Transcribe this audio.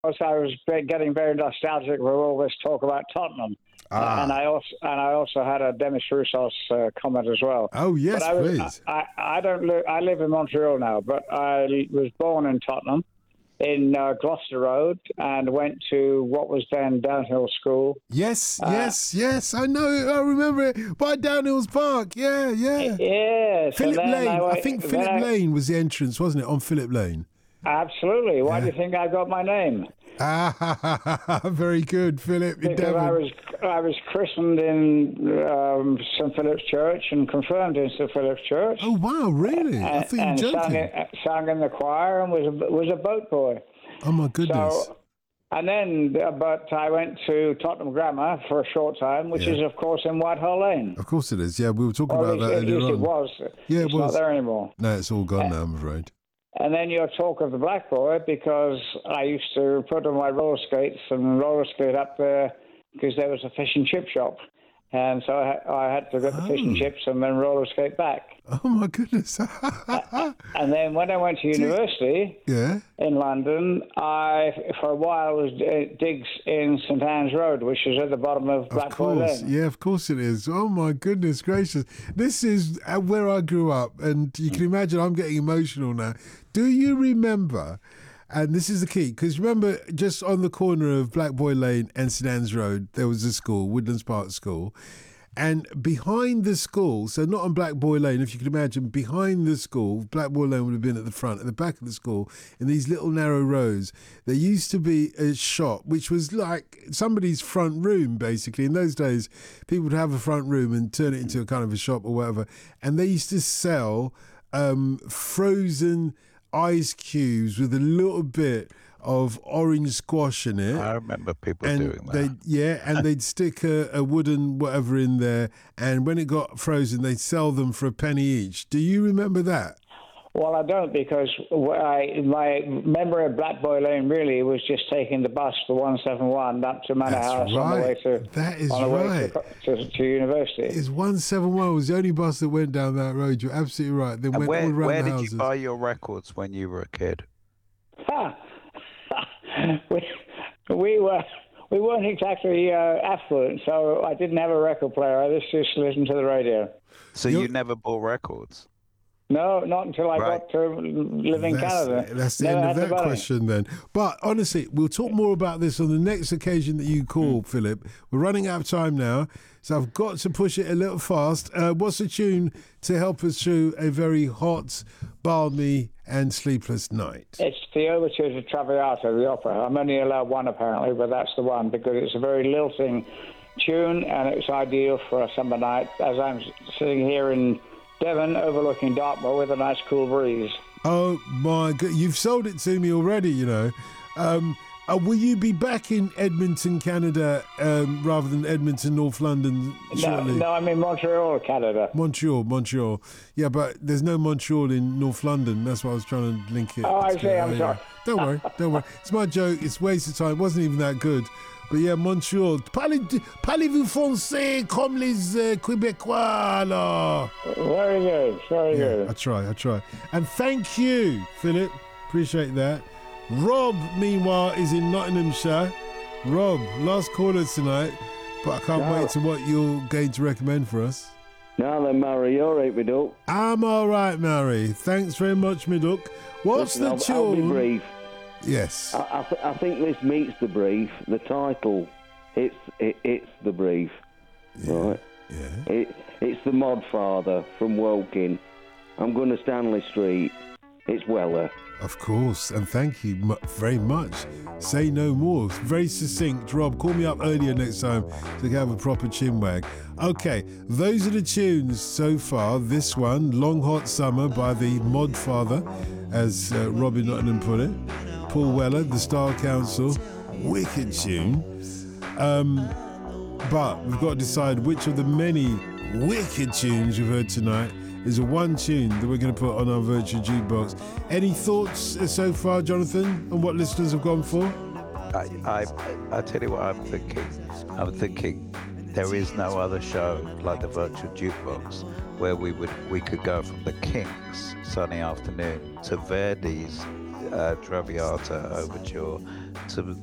course, I was getting very nostalgic with all this talk about Tottenham. And I also had a Demis Roussos comment as well. Oh yes, please. I don't live. I live in Montreal now, but I was born in Tottenham, in Gloucester Road, and went to what was then Downhill School. Yes. I know. I remember it by Downhill's Park. Yeah. Yes. Philip Lane. I think Philip Lane was the entrance, wasn't it? On Philip Lane. Absolutely. Why do you think I got my name? Very good, Philip. Because I was christened in St Philip's Church and confirmed in St Philip's Church. Oh wow, really? I think you're joking. Sang in the choir and was a boat boy. Oh my goodness. So, and then, but I went to Tottenham Grammar for a short time, which is of course in Whitehall Lane. Of course it is. Yeah, we were talking about that earlier on. It was. Yeah, it's not there anymore. No, it's all gone now, I'm afraid. And then your talk of the Black Boy, because I used to put on my roller skates and roller skate up there because there was a fish and chip shop. And so I had to get the fish and chips and then roller skate back. Oh, my goodness. And then when I went to university in London, I, for a while, was digs in St Anne's Road, which is at the bottom of Black Boy Lane. Yeah, of course it is. Oh, my goodness gracious. This is where I grew up, and you can imagine I'm getting emotional now. Do you remember... And this is the key, because remember, just on the corner of Black Boy Lane and St Anne's Road, there was a school, Woodlands Park School. And behind the school, so not on Black Boy Lane, if you can imagine, behind the school, Black Boy Lane would have been at the front, at the back of the school, in these little narrow rows, there used to be a shop, which was like somebody's front room, basically. In those days, people would have a front room and turn it into a kind of a shop or whatever. And they used to sell frozen ice cubes with a little bit of orange squash in it. I remember people doing that. And they'd stick a wooden whatever in there, and when it got frozen, they'd sell them for a penny each. Do you remember that? Well, I don't, because my memory of Black Boy Lane really was just taking the bus for 171 up to Manor House on the way to university. It's 171 was the only bus that went down that road. You're absolutely right. They went all around where the did houses. you buy your records when you were a kid? We weren't exactly affluent, so I didn't have a record player. I just listened to the radio. So you never bought records? No, not until I got to live in Canada. That's the end of that question then. But honestly, we'll talk more about this on the next occasion that you call, Philip. We're running out of time now, so I've got to push it a little fast. What's a tune to help us through a very hot, balmy and sleepless night? It's the Overture to Traviata, the opera. I'm only allowed one apparently, but that's the one, because it's a very lilting tune and it's ideal for a summer night, as I'm sitting here in Devon, overlooking Dartmoor with a nice cool breeze. Oh my God, you've sold it to me already, you know. Will you be back in Edmonton, Canada, rather than Edmonton, North London shortly? No, I'm in Montreal, Canada. Montreal. Yeah, but there's no Montreal in North London. That's why I was trying to link it. Oh, I see, I'm sorry. Don't worry. It's my joke. It's a waste of time. It wasn't even that good. But yeah, Montreal. Parlez-vous français comme les Québécois, là? Very good. I try. And thank you, Philip. Appreciate that. Rob, meanwhile, is in Nottinghamshire. Rob, last caller tonight, but I can't wait to what you're going to recommend for us. Now then, Mary, you all right, me duck? I'm all right, Mary. Thanks very much, me duck. What's the tune? I'll be brief. Yes. I think this meets the brief. The title, it's the brief, right? Yeah. It's the Mod Father from Woking. I'm going to Stanley Street. It's Weller. Of course, and thank you very much. Say no more. Very succinct. Rob, call me up earlier next time to have a proper chinwag. Okay, those are the tunes so far. This one, Long Hot Summer by the Mod Father, as Robin Nottingham put it. Paul Weller, the Star Council. Wicked tune. But we've got to decide which of the many wicked tunes you've heard tonight is a one tune that we're going to put on our virtual jukebox. Any thoughts so far, Jonathan, on what listeners have gone for? I tell you what I'm thinking. I'm thinking there is no other show like the virtual jukebox where we could go from the Kinks' Sunny Afternoon to Verdi's Traviata Overture to